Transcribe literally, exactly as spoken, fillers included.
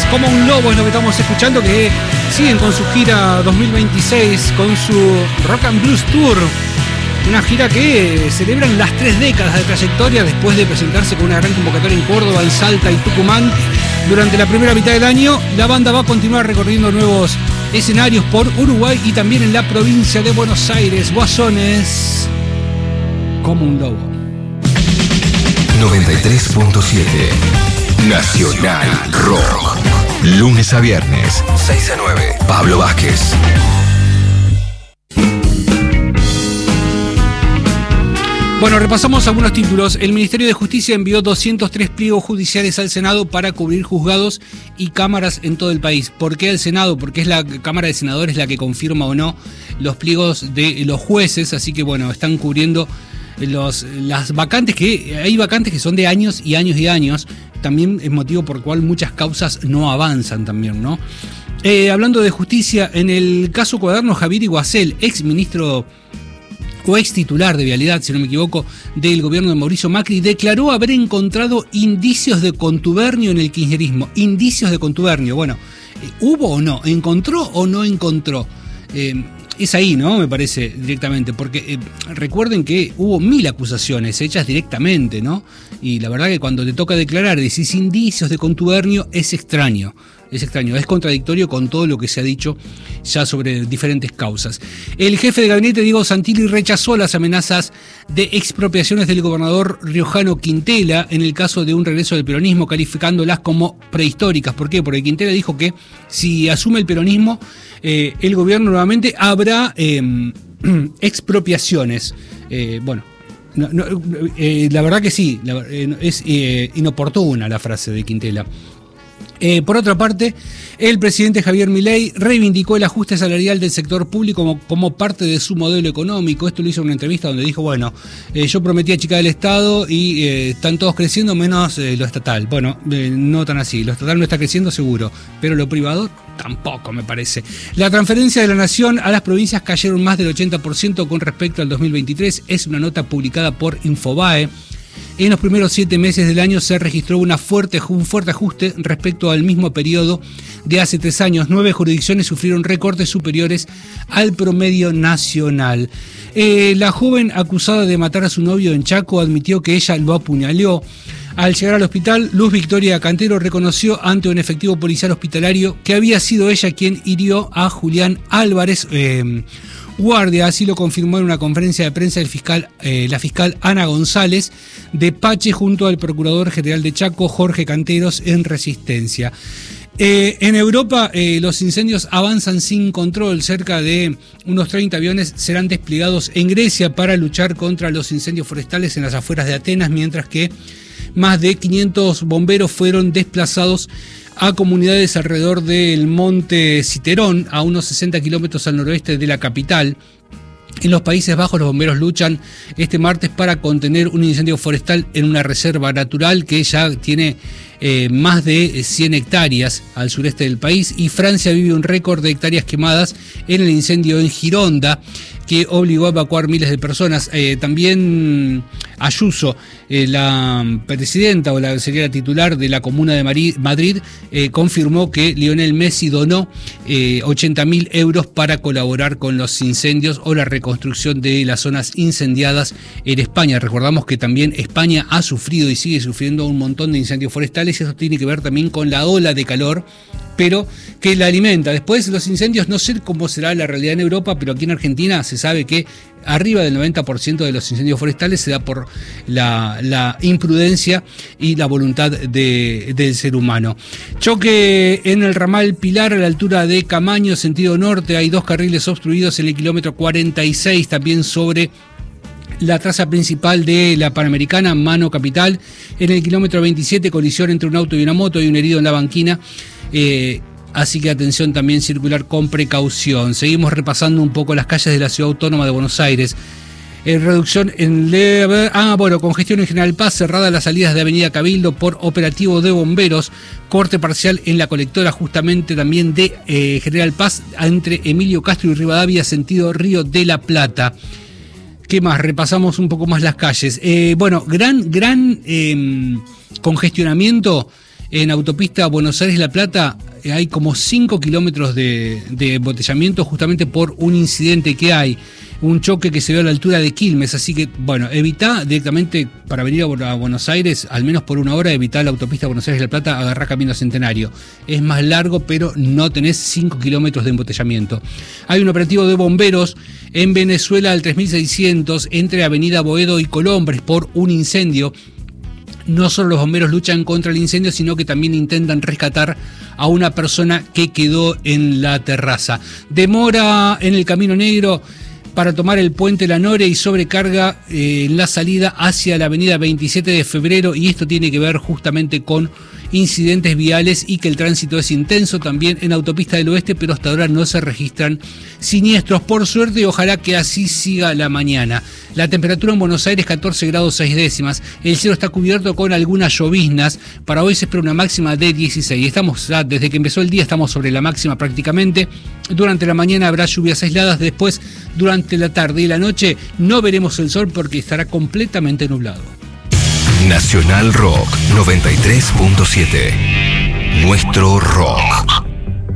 Como un lobo es lo que estamos escuchando, que siguen con su gira dos mil veintiséis, con su Rock and Blues Tour. Una gira que celebran las tres décadas de trayectoria después de presentarse con una gran convocatoria en Córdoba, en Salta y Tucumán. Durante la primera mitad del año, la banda va a continuar recorriendo nuevos escenarios por Uruguay y también en la provincia de Buenos Aires. Guasones, Como un lobo. noventa y tres punto siete Nacional Rock. Lunes a viernes, seis a nueve. Pablo Vázquez. Bueno, repasamos algunos títulos. El Ministerio de Justicia envió doscientos tres pliegos judiciales al Senado para cubrir juzgados y cámaras en todo el país. ¿Por qué al Senado? Porque es la Cámara de Senadores la que confirma o no los pliegos de los jueces. Así que bueno, están cubriendo los, las vacantes, que hay vacantes que son de años y años y años. También es motivo por el cual muchas causas no avanzan también, ¿no? Eh, hablando de justicia, en el caso Cuaderno, Javier Iguacel, ex ministro o ex titular de Vialidad, si no me equivoco, del gobierno de Mauricio Macri, declaró haber encontrado indicios de contubernio en el kirchnerismo. Indicios de contubernio. Bueno, ¿hubo o no? ¿Encontró o no encontró? Eh, es ahí, ¿no? Me parece, directamente, porque eh, recuerden que hubo mil acusaciones hechas directamente, ¿no? Y la verdad que cuando te toca declarar, decís indicios de contubernio, es extraño. Es extraño, es contradictorio con todo lo que se ha dicho ya sobre diferentes causas. El jefe de gabinete, Diego Santilli, rechazó las amenazas de expropiaciones del gobernador riojano Quintela en el caso de un regreso del peronismo, calificándolas como prehistóricas. ¿Por qué? Porque Quintela dijo que si asume el peronismo, eh, el gobierno nuevamente habrá eh, expropiaciones. Eh, bueno, no, no, eh, la verdad que sí, la, eh, es eh, inoportuna la frase de Quintela. Eh, por otra parte, el presidente Javier Milei reivindicó el ajuste salarial del sector público como, como parte de su modelo económico. Esto lo hizo en una entrevista donde dijo, bueno, eh, yo prometí achicar el Estado y eh, están todos creciendo menos eh, lo estatal. Bueno, eh, no tan así, lo estatal no está creciendo seguro, pero lo privado tampoco, me parece. La transferencia de la nación a las provincias cayeron más del ochenta por ciento con respecto al dos mil veintitrés, es una nota publicada por Infobae. En los primeros siete meses del año se registró una fuerte, un fuerte ajuste respecto al mismo periodo de hace tres años. Nueve jurisdicciones sufrieron recortes superiores al promedio nacional. Eh, la joven acusada de matar a su novio en Chaco admitió que ella lo apuñaló. Al llegar al hospital, Luz Victoria Cantero reconoció ante un efectivo policial hospitalario que había sido ella quien hirió a Julián Álvarez eh, Guardia. Así lo confirmó en una conferencia de prensa el fiscal, eh, la fiscal Ana González de Pache junto al procurador general de Chaco, Jorge Canteros, en Resistencia. Eh, en Europa eh, los incendios avanzan sin control. Cerca de unos treinta aviones serán desplegados en Grecia para luchar contra los incendios forestales en las afueras de Atenas, mientras que más de quinientos bomberos fueron desplazados a comunidades alrededor del monte Citerón, a unos sesenta kilómetros al noroeste de la capital. En los Países Bajos, los bomberos luchan este martes para contener un incendio forestal en una reserva natural que ya tiene eh, más de cien hectáreas al sureste del país, y Francia vive un récord de hectáreas quemadas en el incendio en Gironda, que obligó a evacuar miles de personas. Eh, también Ayuso, eh, la presidenta o la sería la titular de la Comuna de Madrid, eh, confirmó que Lionel Messi donó eh, ochenta mil euros para colaborar con los incendios o la reconstrucción de las zonas incendiadas en España. Recordamos que también España ha sufrido y sigue sufriendo un montón de incendios forestales, y eso tiene que ver también con la ola de calor, pero que la alimenta. Después los incendios, no sé cómo será la realidad en Europa, pero aquí en Argentina se sabe que arriba del noventa por ciento de los incendios forestales se da por la, la imprudencia y la voluntad de, del ser humano. Choque en el ramal Pilar a la altura de Camaño, sentido norte. Hay dos carriles obstruidos en el kilómetro cuarenta y seis, también sobre la traza principal de la Panamericana, Mano Capital. En el kilómetro veintisiete, colisión entre un auto y una moto, hay un herido en la banquina. Eh, Así que atención, también circular con precaución. Seguimos repasando un poco las calles de la Ciudad Autónoma de Buenos Aires. En reducción en leve... Ah, bueno, congestión en General Paz, cerrada las salidas de Avenida Cabildo por operativo de bomberos. Corte parcial en la colectora justamente también de eh, General Paz entre Emilio Castro y Rivadavia, sentido Río de la Plata. ¿Qué más? Repasamos un poco más las calles. Eh, bueno, gran, gran eh, congestionamiento en autopista Buenos Aires-La Plata hay como cinco kilómetros de, de embotellamiento justamente por un incidente que hay, un choque que se dio a la altura de Quilmes, así que bueno, evitá directamente para venir a Buenos Aires, al menos por una hora, evitá la autopista Buenos Aires-La Plata, agarrá Camino Centenario. Es más largo, pero no tenés cinco kilómetros de embotellamiento. Hay un operativo de bomberos en Venezuela al tres mil seiscientos entre Avenida Boedo y Colombres por un incendio. No solo los bomberos luchan contra el incendio, sino que también intentan rescatar a una persona que quedó en la terraza. Demora en el Camino Negro para tomar el puente La Nore y sobrecarga eh, en la salida hacia la avenida veintisiete de febrero, y esto tiene que ver justamente con incidentes viales y que el tránsito es intenso también en Autopista del Oeste, pero hasta ahora no se registran siniestros, por suerte, y ojalá que así siga la mañana. La temperatura en Buenos Aires catorce grados seis décimas, el cielo está cubierto con algunas lloviznas, para hoy se espera una máxima de dieciséis, estamos ya, desde que empezó el día estamos sobre la máxima prácticamente. Durante la mañana habrá lluvias aisladas, después durante la tarde y la noche no veremos el sol porque estará completamente nublado. Nacional Rock noventa y tres punto siete. Nuestro rock.